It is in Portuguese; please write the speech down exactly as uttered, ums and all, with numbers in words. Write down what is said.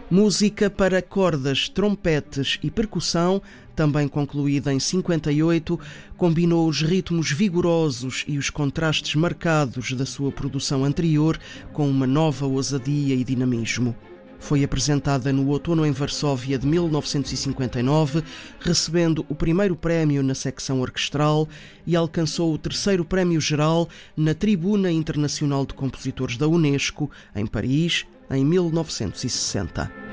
Música para cordas, trompetes e percussão, também concluída em cinquenta e oito, combinou os ritmos vigorosos e os contrastes marcados da sua produção anterior com uma nova ousadia e dinamismo. Foi apresentada no outono em Varsóvia de mil novecentos e cinquenta e nove, recebendo o primeiro prémio na secção orquestral e alcançou o terceiro prémio geral na Tribuna Internacional de Compositores da Unesco, em Paris, em mil novecentos e sessenta.